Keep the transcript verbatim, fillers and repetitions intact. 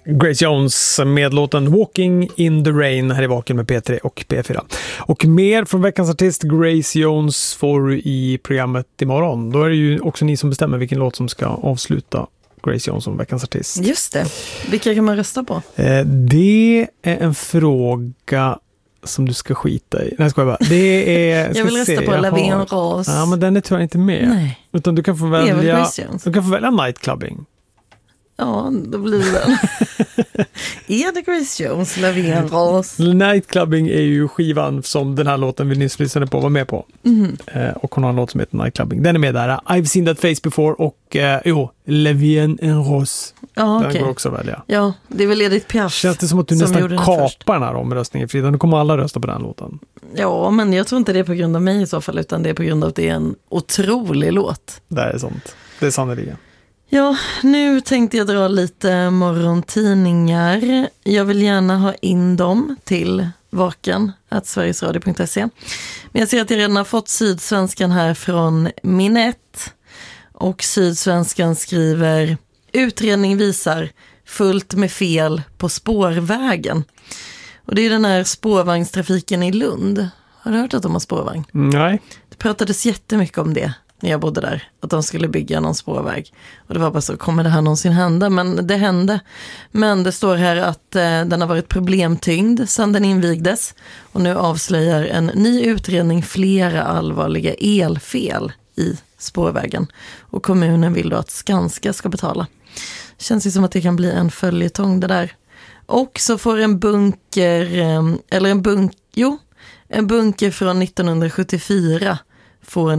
Grace Jones med låten Walking in the Rain här i Vaken med P tre och P fyra. Och mer från veckans artist Grace Jones får du i programmet imorgon. Då är det ju också ni som bestämmer vilken låt som ska avsluta Grace Jones som veckans artist. Just det. Vilka kan man rösta på? Eh, det är en fråga som du ska skita i. Nej, ska jag bara. Det är, jag vill rösta se, på Lavin har... Rose. Ja, men den är tyvärr inte med. Nej. Utan du kan få välja, du kan få välja Nightclubbing. Ja, då blir det. Är det Grace Jones, Lavin Rose? Nightclubbing är ju skivan som den här låten vi nyss lyssnade på var med på. Mm. Eh, och hon har en låt som heter Nightclubbing. Den är med där. I've seen that face before och eh, jo, Lavin Rose. Ja, den okay. går också att välja. Ja, det är väl Edith Piaf. Känns det som att du som nästan kapar först. den här omröstningen, Frida? Nu kommer alla rösta på den låten. Ja, men jag tror inte det är på grund av mig i så fall, utan det är på grund av att det är en otrolig låt. Det är sånt. Det är sannolikt. Ja, nu tänkte jag dra lite morgontidningar. Jag vill gärna ha in dem till vaken at sverigesradio punkt se. Men jag ser att jag redan har fått Sydsvenskan här från Minett. Och Sydsvenskan skriver: utredning visar fullt med fel på spårvägen. Och det är den här spårvagnstrafiken i Lund. Har du hört att de har spårvagn? Nej. Det pratades jättemycket om det när jag bodde där, att de skulle bygga någon spårväg. Och det var bara så, kommer det här någonsin hända? Men det hände. Men det står här att eh, den har varit problemtyngd sedan den invigdes. Och nu avslöjar en ny utredning flera allvarliga elfel i spårvägen. Och kommunen vill då att Skanska ska betala. Känns ju som att det kan bli en följetong det där. Och så får en bunker, eh, eller en bunk, jo, en bunker från nittonhundrasjuttiofyra får en